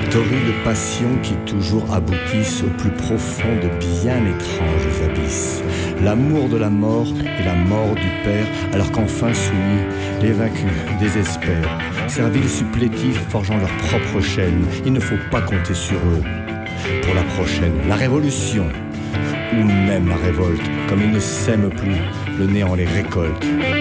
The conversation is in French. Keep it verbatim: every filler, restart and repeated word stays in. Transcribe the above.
torrides passions qui toujours aboutissent au plus profond de bien étranges abysses. L'amour de la mort et la mort du père, alors qu'enfin soumis, les vaincus désespèrent. Serviles supplétifs forgeant leur propre chaîne, il ne faut pas compter sur eux. Pour la prochaine, la révolution, ou même la révolte, comme ils ne s'aiment plus, le néant les récolte.